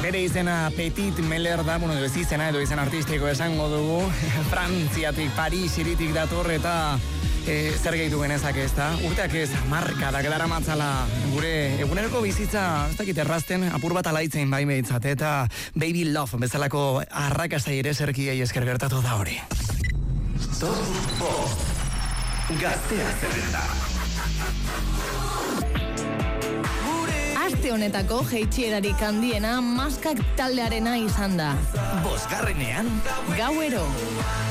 Bere izena Petit Meller da, bueno, ez izena edo izan artistiko esango dugu. Frantziatik, Paris iritik dator eta zer gehitu genezak ez da. Urteak ez, markadak dara matzala gure eguneroko bizitza, ez dakit errazten, apur bat alaitzen bai behitzat, eta Baby Love bezalako arrakastai ere zerkiei esker gertatu da hori. Top Bost Gaztea zerrenda. Aste honetako jeitsierarik handiena Maskak taldearena izan da. Bosgarrenean Gauero.